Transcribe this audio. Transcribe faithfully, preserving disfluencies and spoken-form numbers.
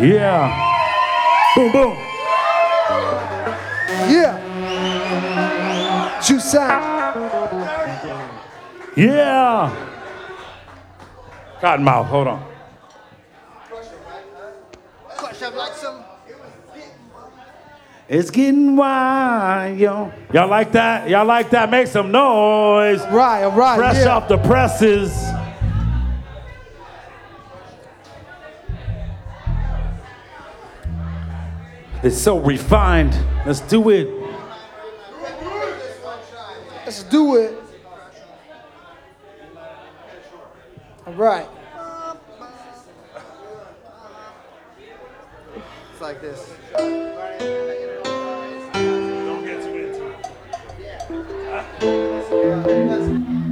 Yeah. Boom, boom. Yeah. Juice out. Yeah. Cottonmouth, hold on. It's getting wild, yo. Y'all like that? Y'all like that? Make some noise. Right, all right. Fresh yeah. off the presses. It's so refined. Let's do it. Let's do it. All right. It's like this. Don't get too into it.